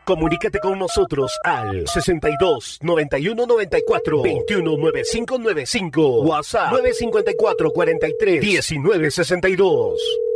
Comunícate con nosotros al 62 91 94 21 95 95. WhatsApp 954 43 19 62.